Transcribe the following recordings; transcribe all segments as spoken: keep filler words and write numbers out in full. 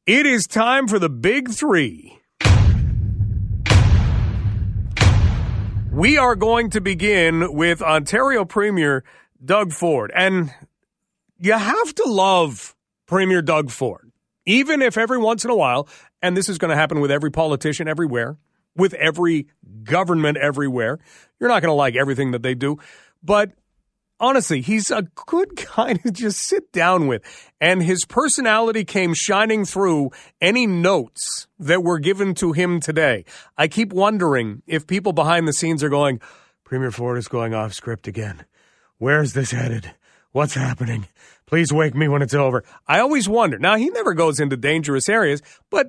It is time for the Big Three. We are going to begin with Ontario Premier Doug Ford. And you have to love Premier Doug Ford, even if every once in a while, and this is going to happen with every politician everywhere, with every government everywhere, you're not going to like everything that they do. But honestly, he's a good guy to just sit down with. And his personality came shining through any notes that were given to him today. I keep wondering if people behind the scenes are going, Premier Ford is going off script again. Where's this headed? What's happening? Please wake me when it's over. I always wonder. Now, he never goes into dangerous areas, but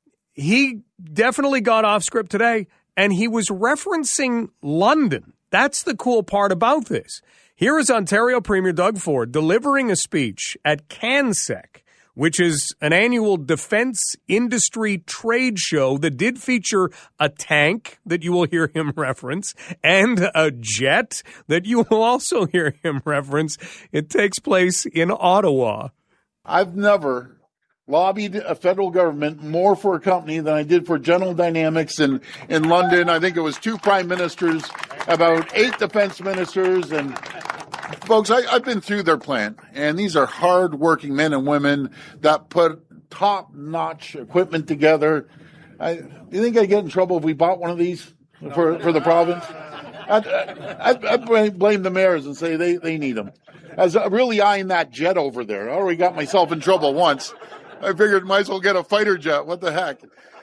he definitely got off script today, and he was referencing London. That's the cool part about this. Here is Ontario Premier Doug Ford delivering a speech at CanSec, which is an annual defense industry trade show that did feature a tank that you will hear him reference and a jet that you will also hear him reference. It takes place in Ottawa. I've never lobbied a federal government more for a company than I did for General Dynamics in, in London. I think it was two prime ministers, about eight defense ministers, and folks, I, I've been through their plant, and these are hard-working men and women that put top-notch equipment together. I, do you think I'd get in trouble if we bought one of these for, for the province? I'd, I'd, I'd blame the mayors and say they, they need them. I was really eyeing that jet over there. I already got myself in trouble once. I figured might as well get a fighter jet. What the heck?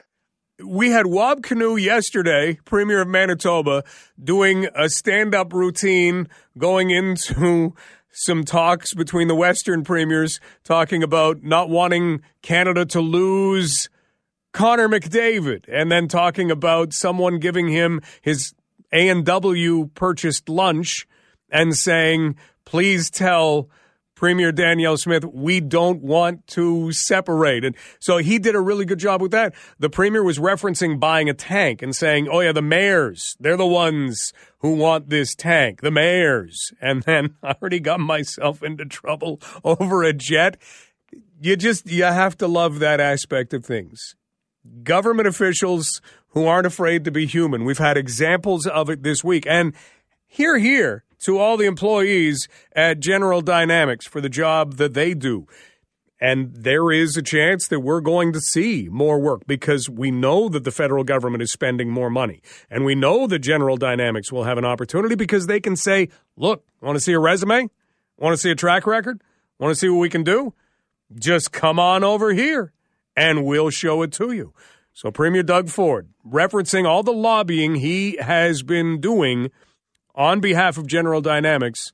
We had Wab Kinew yesterday, Premier of Manitoba, doing a stand-up routine, going into some talks between the Western premiers, talking about not wanting Canada to lose Connor McDavid, and then talking about someone giving him his A and W purchased lunch and saying, please tell Premier Danielle Smith, we don't want to separate. And so he did a really good job with that. The Premier was referencing buying a tank and saying, oh, yeah, the mayors, they're the ones who want this tank, the mayors. And then I already got myself into trouble over a jet. You just, you have to love that aspect of things. Government officials who aren't afraid to be human. We've had examples of it this week. And hear, hear to all the employees at General Dynamics for the job that they do. And there is a chance that we're going to see more work because we know that the federal government is spending more money. And we know that General Dynamics will have an opportunity because they can say, look, want to see a resume? Want to see a track record? Want to see what we can do? Just come on over here and we'll show it to you. So Premier Doug Ford, referencing all the lobbying he has been doing on behalf of General Dynamics,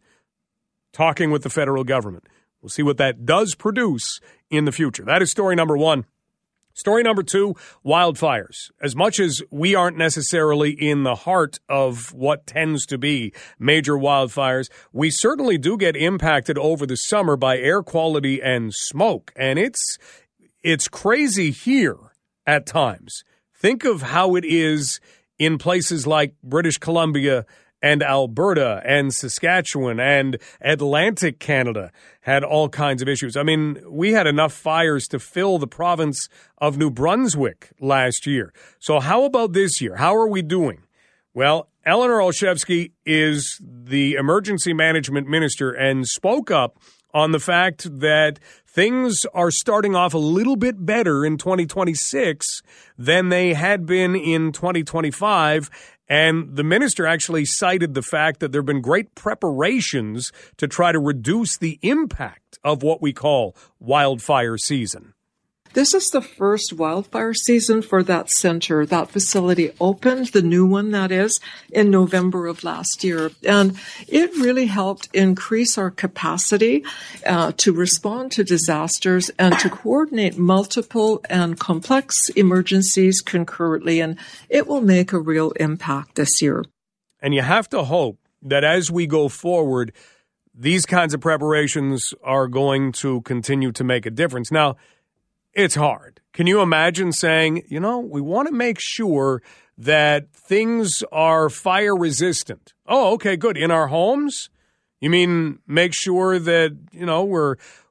talking with the federal government. We'll see what that does produce in the future. That is story number one. Story number two, wildfires. As much as we aren't necessarily in the heart of what tends to be major wildfires, we certainly do get impacted over the summer by air quality and smoke. And it's it's crazy here at times. Think of how it is in places like British Columbia and Alberta and Saskatchewan and Atlantic Canada had all kinds of issues. I mean, we had enough fires to fill the province of New Brunswick last year. So how about this year? How are we doing? Well, Eleanor Olszewski is the emergency management minister and spoke up on the fact that things are starting off a little bit better in twenty twenty-six than they had been in twenty twenty-five. And the minister actually cited the fact that there have been great preparations to try to reduce the impact of what we call wildfire season. This is the first wildfire season for that center. That facility opened, the new one that is, in November of last year. And it really helped increase our capacity uh, to respond to disasters and to coordinate multiple and complex emergencies concurrently. And it will make a real impact this year. And you have to hope that as we go forward, these kinds of preparations are going to continue to make a difference. Now, it's hard. Can you imagine saying, you know, we want to make sure that things are fire resistant? Oh, okay, good. In our homes? You mean make sure that, you know, we're